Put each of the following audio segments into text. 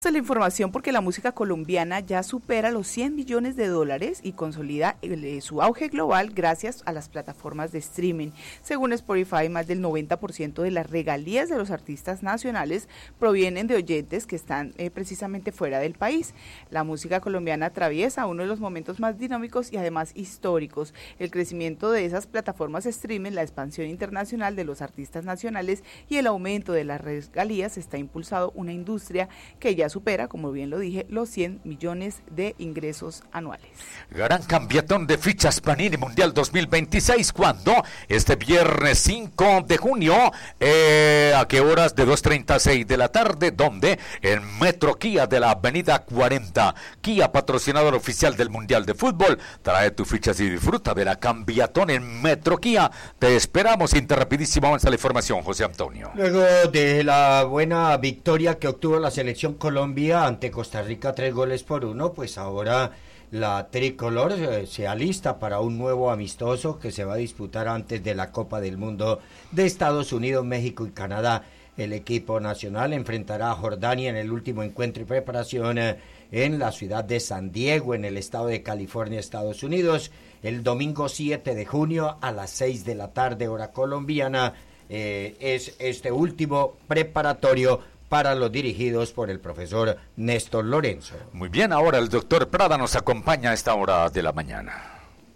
La información porque la música colombiana ya supera los 100 millones de dólares y consolida su auge global gracias a las plataformas de streaming. Según Spotify, más del 90% de las regalías de los artistas nacionales provienen de oyentes que están precisamente fuera del país. La música colombiana atraviesa uno de los momentos más dinámicos y además históricos. El crecimiento de esas plataformas de streaming, la expansión internacional de los artistas nacionales y el aumento de las regalías está impulsado una industria que ya supera, como bien lo dije, los 100 millones de ingresos anuales. Gran cambiatón de fichas Panini Mundial 2026, cuando este viernes 5 de junio, ¿a qué horas? De 2:30 a 6 de la tarde, donde en Metro Kia de la Avenida 40, Kia, patrocinador oficial del Mundial de Fútbol, trae tus fichas y disfruta de la cambiatón en Metro Kia. Te esperamos. Rapidísimo avanza la información, José Antonio. Luego de la buena victoria que obtuvo la selección Colombia ante Costa Rica 3-1, pues ahora la tricolor se alista para un nuevo amistoso que se va a disputar antes de la Copa del Mundo de Estados Unidos, México y Canadá. El equipo nacional enfrentará a Jordania en el último encuentro y preparación en la ciudad de San Diego, en el estado de California, Estados Unidos, el domingo 7 de junio a las 6 de la tarde, hora colombiana. Es este último preparatorio para los dirigidos por el profesor Néstor Lorenzo. Muy bien, ahora el doctor Prada nos acompaña a esta hora de la mañana.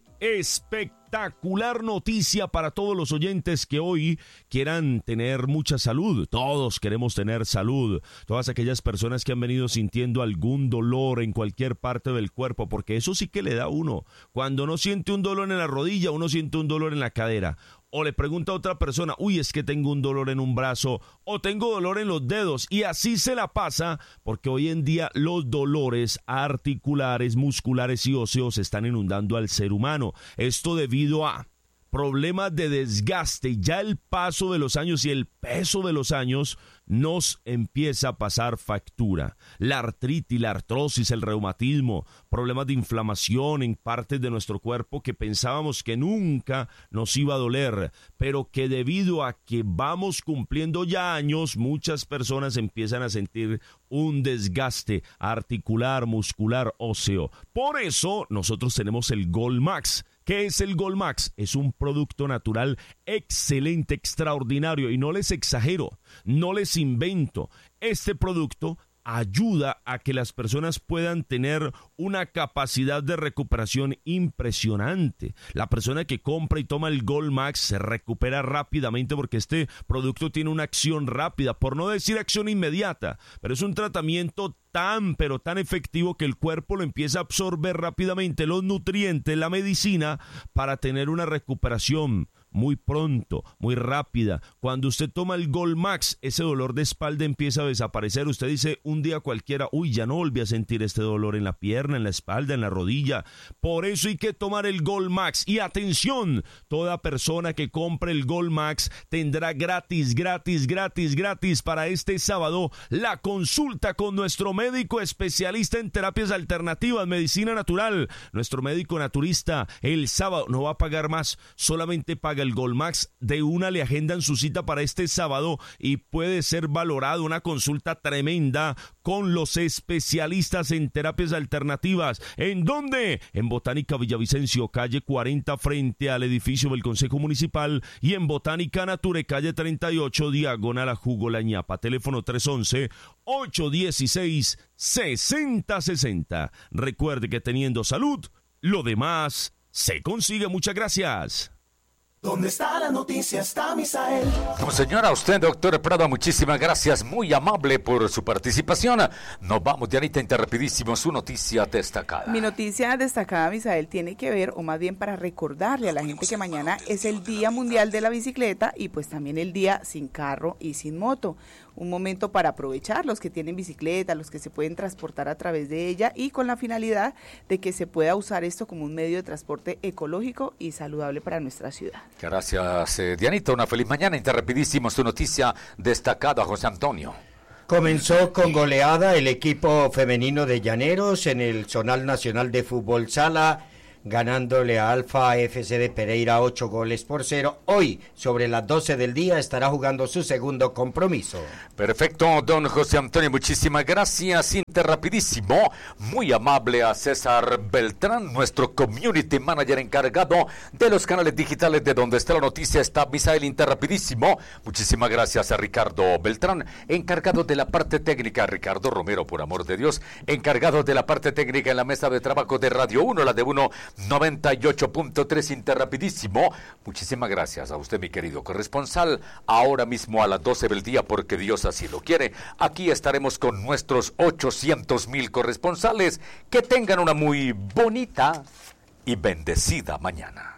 Espectacular noticia para todos los oyentes que hoy quieran tener mucha salud. Todos queremos tener salud. Todas aquellas personas que han venido sintiendo algún dolor en cualquier parte del cuerpo, porque eso sí que le da a uno. Cuando uno siente un dolor en la rodilla, uno siente un dolor en la cadera. O le pregunta a otra persona, uy, es que tengo un dolor en un brazo, o tengo dolor en los dedos, y así se la pasa, porque hoy en día los dolores articulares, musculares y óseos están inundando al ser humano. Esto debido a problemas de desgaste. Ya el paso de los años y el peso de los años nos empieza a pasar factura. La artritis, la artrosis, el reumatismo, problemas de inflamación en partes de nuestro cuerpo que pensábamos que nunca nos iba a doler, pero que debido a que vamos cumpliendo ya años, muchas personas empiezan a sentir un desgaste articular, muscular, óseo. Por eso nosotros tenemos el Gold Max. ¿Qué es el Gold Max? Es un producto natural excelente, extraordinario, y no les exagero, no les invento. Este producto ayuda a que las personas puedan tener una capacidad de recuperación impresionante. La persona que compra y toma el Gold Max se recupera rápidamente porque este producto tiene una acción rápida, por no decir acción inmediata, pero es un tratamiento pero tan efectivo que el cuerpo lo empieza a absorber rápidamente los nutrientes, la medicina, para tener una recuperación muy pronto, muy rápida. Cuando usted toma el Gold Max, ese dolor de espalda empieza a desaparecer. Usted dice un día cualquiera, uy, ya no volví a sentir este dolor en la pierna, en la espalda, en la rodilla. Por eso hay que tomar el Gold Max. Y atención, toda persona que compre el Gold Max tendrá gratis para este sábado la consulta con nuestro médico especialista en terapias alternativas, medicina natural. Nuestro médico naturista el sábado no va a pagar más, solamente paga el Gold Max. De una le agendan su cita para este sábado y puede ser valorado una consulta tremenda con los especialistas en terapias alternativas. ¿En dónde? En Botánica Villavicencio, calle 40, frente al edificio del Consejo Municipal, y en Botánica Nature, calle 38, diagonal a Jugo La Ñapa. Teléfono 311-816-6060. Recuerde que teniendo salud, lo demás se consigue. Muchas gracias. ¿Dónde está la noticia? Está Misael. Como señora, usted, doctor Prada, muchísimas gracias, muy amable por su participación. Nos vamos, Dianita, rapidísimo, su noticia destacada. Mi noticia destacada, Misael, tiene que ver, o más bien para recordarle a la gente que mañana es el Día Mundial de la Bicicleta y pues también el Día Sin Carro y Sin Moto. Un momento para aprovechar los que tienen bicicleta, los que se pueden transportar a través de ella, y con la finalidad de que se pueda usar esto como un medio de transporte ecológico y saludable para nuestra ciudad. Gracias, Dianita. Una feliz mañana. Rapidísimo su noticia destacada, José Antonio. Comenzó con goleada el equipo femenino de Llaneros en el Zonal Nacional de Fútbol Sala. ganándole a Alfa FC de Pereira 8-0. Hoy, sobre las 12 del día, estará jugando su segundo compromiso. Perfecto, don José Antonio, muchísimas gracias. Rapidísimo, muy amable a César Beltrán, nuestro community manager encargado de los canales digitales de donde está la noticia. Está Misael Rapidísimo. Muchísimas gracias a Ricardo Beltrán, encargado de la parte técnica. Ricardo Romero, por amor de Dios, encargado de la parte técnica en la mesa de trabajo de Radio 1, la de 198.3 Rapidísimo. Muchísimas gracias a usted, mi querido corresponsal. Ahora mismo a las 12 del día, porque Dios así lo quiere, aquí estaremos con nuestros 800,000 corresponsales. Que tengan una muy bonita y bendecida mañana.